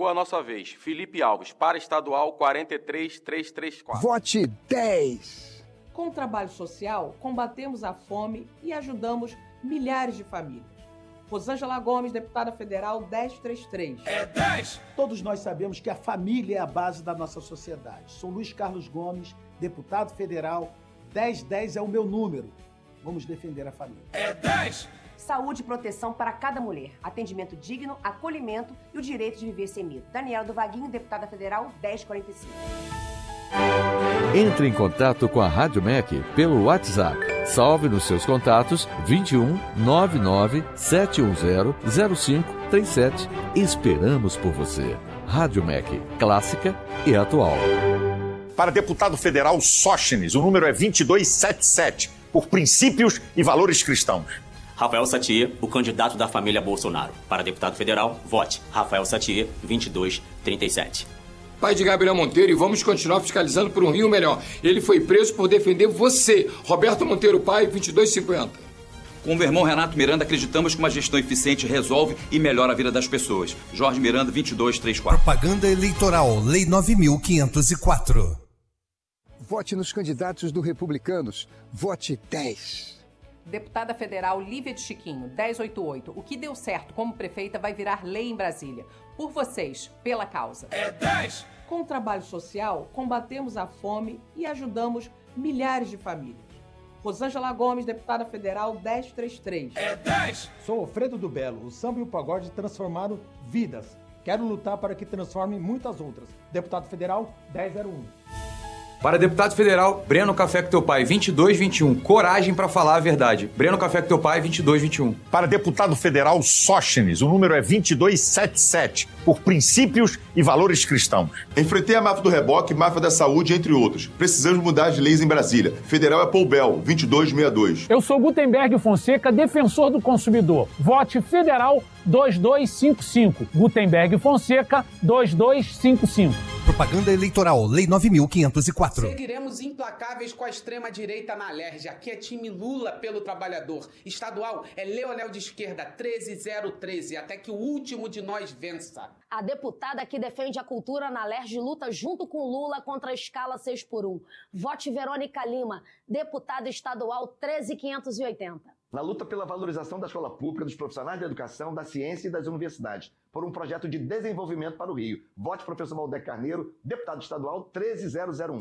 Chegou a nossa vez. Felipe Alves, para estadual 43334. Vote 10. Com o trabalho social, combatemos a fome e ajudamos milhares de famílias. Rosângela Gomes, deputada federal 1033. É 10! Todos nós sabemos que a família é a base da nossa sociedade. Sou Luiz Carlos Gomes, deputado federal, 1010 é o meu número. Vamos defender a família. É 10! Saúde e proteção para cada mulher. Atendimento digno, acolhimento e o direito de viver sem medo. Daniela do Vaguinho, deputada federal 1045. Entre em contato com a Rádio MEC pelo WhatsApp. Salve nos seus contatos 21 99 710 0537. Esperamos por você. Rádio MEC, clássica e atual. Para deputado federal Sóstenes, o número é 2277, por princípios e valores cristãos. Rafael Satie, o candidato da família Bolsonaro. Para deputado federal, vote Rafael Satie, 2237. Pai de Gabriel Monteiro, e vamos continuar fiscalizando por um Rio melhor. Ele foi preso por defender você. Roberto Monteiro Pai, 2250. Com o irmão Renato Miranda, acreditamos que uma gestão eficiente resolve e melhora a vida das pessoas. Jorge Miranda, 2234. Propaganda eleitoral, Lei 9.504. Vote nos candidatos do Republicanos. Vote 10. Deputada federal Lívia de Chiquinho, 1088. O que deu certo como prefeita vai virar lei em Brasília. Por vocês, pela causa. É 10! Com o trabalho social, combatemos a fome e ajudamos milhares de famílias. Rosângela Gomes, deputada federal 1033. É 10! Sou Alfredo do Belo. O samba e o pagode transformaram vidas. Quero lutar para que transformem muitas outras. Deputado federal 1001. Para deputado federal, Breno Café com Teu Pai, 2221. Coragem para falar a verdade. Breno Café com Teu Pai, 2221. Para deputado federal Sóstenes, o número é 2277, por princípios e valores cristãos. Enfrentei a máfia do reboque, máfia da saúde, entre outros. Precisamos mudar as leis em Brasília. Federal é Paul Bell, 2262. Eu sou Gutenberg Fonseca, defensor do consumidor. Vote federal 2255. Gutenberg Fonseca 2255. Propaganda eleitoral, Lei 9.504. Seguiremos implacáveis com a extrema-direita na Alerj. Aqui é time Lula pelo trabalhador. Estadual é Leonel de Esquerda, 13013, até que o último de nós vença. A deputada que defende a cultura na Alerj luta junto com Lula contra a escala 6x1. Vote Verônica Lima, deputada estadual 13580. Na luta pela valorização da escola pública, dos profissionais da educação, da ciência e das universidades, por um projeto de desenvolvimento para o Rio. Vote professor Valdec Carneiro, deputado estadual 13001.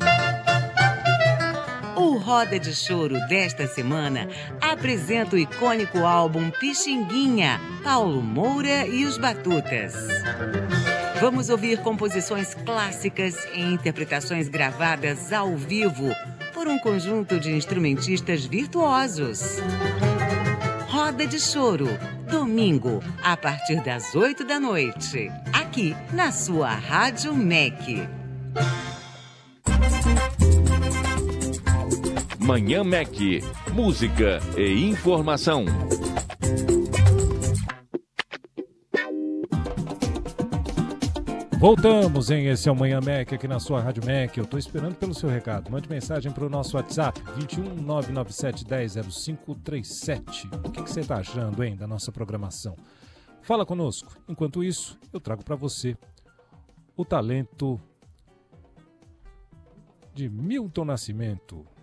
O Roda de Choro desta semana apresenta o icônico álbum Pixinguinha, Paulo Moura e os Batutas. Vamos ouvir composições clássicas em interpretações gravadas ao vivo por um conjunto de instrumentistas virtuosos. Roda de Choro, domingo, a partir das 8 da noite, aqui na sua Rádio MEC. Manhã MEC, música e informação. Voltamos, hein? Esse é o Manhã MEC aqui na sua Rádio MEC. Eu tô esperando pelo seu recado. Mande mensagem para o nosso WhatsApp, 21 997 10 0537. O que você tá achando, hein, da nossa programação? Fala conosco. Enquanto isso, eu trago para você o talento de Milton Nascimento.